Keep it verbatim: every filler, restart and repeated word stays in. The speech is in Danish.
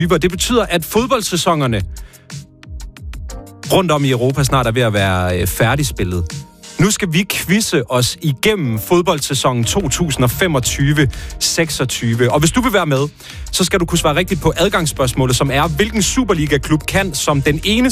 Det betyder, at fodboldsæsonerne rundt om i Europa snart er ved at være færdigspillet. Nu skal vi quizze os igennem fodboldsæsonen to tusind femogtyve seksogtyve. Og hvis du vil være med, så skal du kunne svare rigtigt på adgangsspørgsmålet, som er, hvilken Superliga-klub kan som den ene